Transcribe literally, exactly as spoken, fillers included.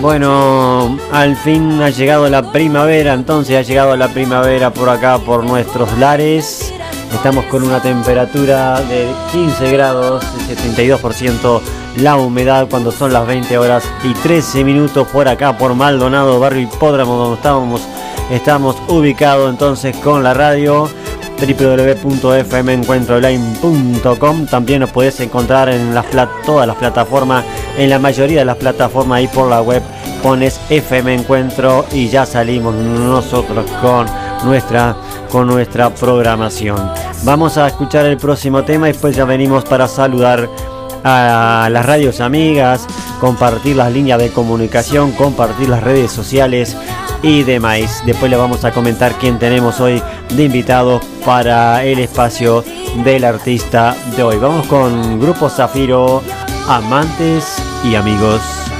Bueno, al fin ha llegado la primavera, entonces ha llegado la primavera por acá, por nuestros lares. Estamos con una temperatura de quince grados, setenta y dos por ciento la humedad cuando son las veinte horas y trece minutos por acá, por Maldonado, barrio Hipódromo, donde estábamos, estamos ubicados entonces con la radio doble u doble u doble u punto f m encuentro online punto com. También nos podés encontrar en las plat- todas las plataformas, en la mayoría de las plataformas ahí por la web, pones F M Encuentro y ya salimos nosotros con nuestra, con nuestra programación. Vamos a escuchar el próximo tema y después ya venimos para saludar a las radios amigas, compartir las líneas de comunicación, compartir las redes sociales y demás. Después le vamos a comentar quién tenemos hoy de invitados para el espacio del artista de hoy. Vamos con Grupo Zafiro, Amantes y Amigos.